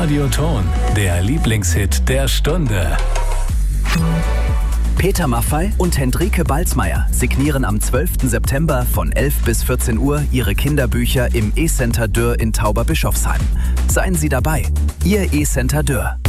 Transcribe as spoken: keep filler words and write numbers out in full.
Radioton, der Lieblingshit der Stunde. Peter Maffay und Hendrike Balzmeier signieren am zwölften September von elf bis vierzehn Uhr ihre Kinderbücher im E-Center Dürr in Tauberbischofsheim. Seien Sie dabei, Ihr E-Center Dürr.